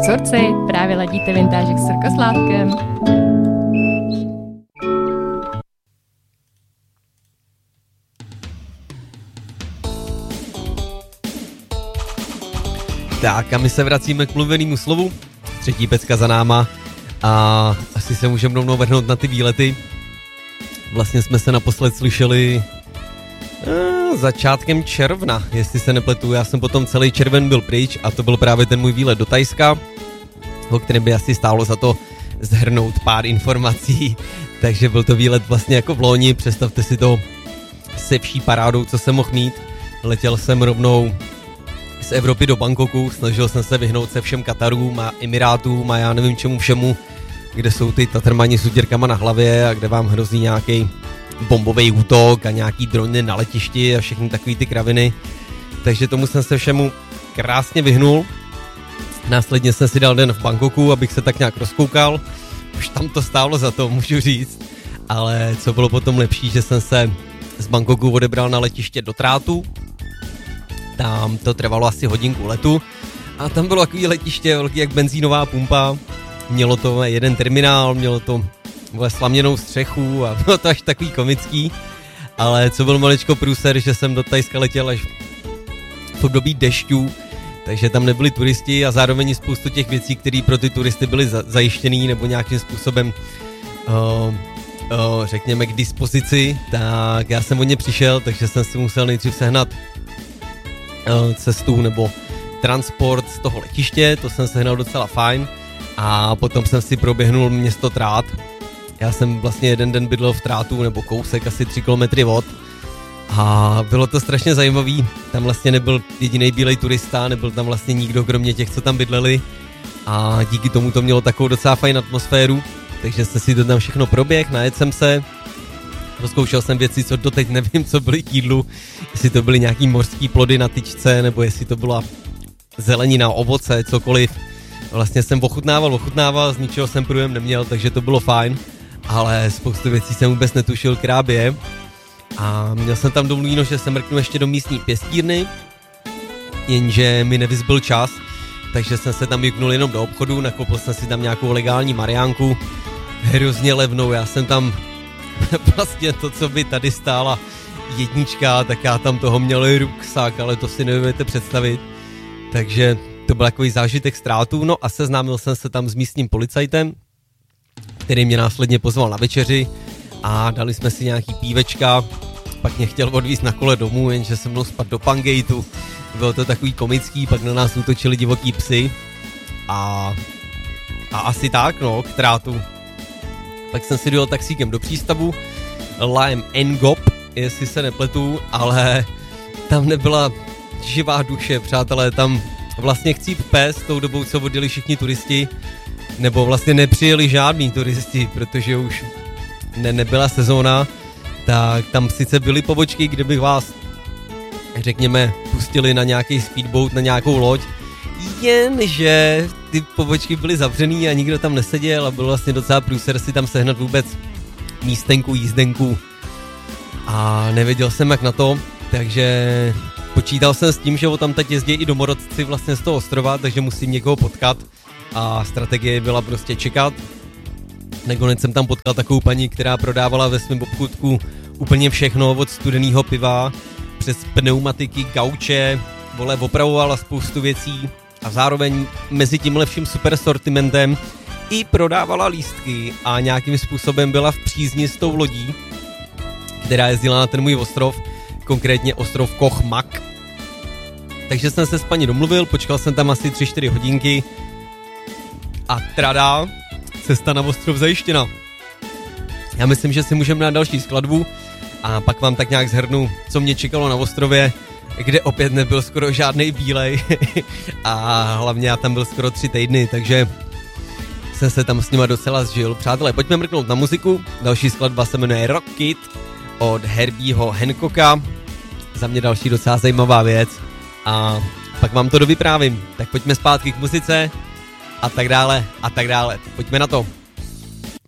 Curci, právě ladíte Vintážek s Rkoslávkem. Tak a my se vracíme k mluvenému slovu. Třetí pecka za náma a asi se můžeme rovnou vrhnout na ty výlety. Vlastně jsme se naposled slyšeli začátkem června, jestli se nepletu. Já jsem potom celý červen byl pryč a to byl právě ten můj výlet do Thajska, o kterém by asi stálo za to zhrnout pár informací. Takže byl to výlet vlastně jako v loni, představte si to se vší parádou, co jsem mohl mít. Letěl jsem rovnou z Evropy do Bangkoku, snažil jsem se vyhnout se všem Katarům a Emirátům a já nevím čemu všemu, kde jsou ty tatrmani s utěrkama na hlavě a kde vám hrozí nějaký bombový útok a nějaký drony na letišti a všechny takový ty kraviny. Takže tomu jsem se všemu krásně vyhnul. Následně jsem si dal den v Bangkoku, abych se tak nějak rozkoukal. Už tam to stálo za to, můžu říct. Ale co bylo potom lepší, že jsem se z Bangkoku odebral na letiště do Trátu. Tam to trvalo asi hodinku letu a tam bylo takový letiště velký jak benzínová pumpa. Mělo to jeden terminál, mělo to slaměnou střechu a bylo to až takový komický. Ale co byl maličko průser, že jsem do Thajska letěl až v období dešťů, takže tam nebyli turisti a zároveň spoustu těch věcí, které pro ty turisty byly zajištěný nebo nějakým způsobem řekněme k dispozici, tak já jsem od ně přišel, takže jsem si musel nejdřív sehnat cestu nebo transport z toho letiště, to jsem sehnal docela fajn a potom jsem si proběhnul město Trát. Já jsem vlastně jeden den bydlel v Trátu nebo kousek asi 3 kilometry od a bylo to strašně zajímavý, tam vlastně nebyl jediný bílej turista, nebyl tam vlastně nikdo kromě těch, co tam bydleli a díky tomu to mělo takovou docela fajn atmosféru, takže jsem si to tam všechno proběhl, najedl jsem se. Rozkoušel jsem věci, co doteď nevím, co byly k jídlu, jestli to byly nějaký mořský plody na tyčce, nebo jestli to byla zelenina, ovoce, cokoliv. Vlastně jsem ochutnával, z ničeho jsem průjem neměl, takže to bylo fajn, ale spoustu věcí jsem vůbec netušil, která je. A měl jsem tam domluvíno, že se mrknu ještě do místní pěstírny, jenže mi nevyzbyl čas, takže jsem se tam juknul jenom do obchodu, nakoupil jsem si tam nějakou legální mariánku, hrozně levnou, já jsem tam vlastně to, co by tady stála jednička, tak já tam toho měl ruksak, ale to si neumíte představit. Takže to byl takový zážitek z Trátu, no a seznámil jsem se tam s místním policajtem, který mě následně pozval na večeři a dali jsme si nějaký pívečka, pak mě chtěl odvízt na kole domů, jenže se mnou spadl do Pangejtu. Bylo to takový komický, pak na nás útočili divoký psy a asi tak, no, k Trátu. Tak jsem si dojel taxíkem do přístavu, Lime Ngop, jestli se nepletu, ale tam nebyla živá duše, přátelé, tam vlastně chcíp pes tou dobou, co odjeli všichni turisti, nebo vlastně nepřijeli žádný turisti, protože už nebyla sezóna, tak tam sice byly pobočky, kde bych vás, řekněme, pustili na nějaký speedboat, na nějakou loď, jenže ty pobočky byly zavřený a nikdo tam neseděl a byl vlastně docela průser si tam sehnat vůbec místenku, jízdenku a nevěděl jsem jak na to, takže počítal jsem s tím, že tam teď jezdí i domorodci vlastně z toho ostrova, takže musím někoho potkat a strategie byla prostě čekat. Nakonec jsem tam potkal takovou paní, která prodávala ve svém obchůdku úplně všechno od studeného piva přes pneumatiky, gauče, opravovala spoustu věcí a zároveň mezi tímhle vším super sortimentem i prodávala lístky a nějakým způsobem byla v přízni s tou lodí, která jezdila na ten můj ostrov, konkrétně ostrov Koh Mak. Takže jsem se s paní domluvil, počkal jsem tam asi 3-4 hodinky a tradá, cesta na ostrov zajištěna. Já myslím, že si můžeme dát další skladbu a pak vám tak nějak shrnu, co mě čekalo na ostrově, kde opět nebyl skoro žádnej bílej a hlavně já tam byl skoro 3 týdny, takže jsem se tam s nima docela zžil. Přátelé, pojďme mrknout na muziku. Další skladba se jmenuje Rocket od Herbieho Hancocka. Za mě další docela zajímavá věc a pak vám to dovyprávím. Tak pojďme zpátky k muzice a tak dále a tak dále. Pojďme na to.